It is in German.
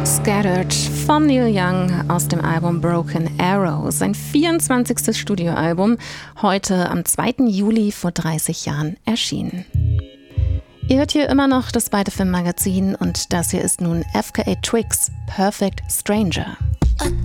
Scattered von Neil Young aus dem Album Broken Arrow. Sein 24. Studioalbum, heute am 2. Juli vor 30 Jahren erschienen. Ihr hört hier immer noch das Beide Film Magazin und das hier ist nun FKA Twigs Perfect Stranger.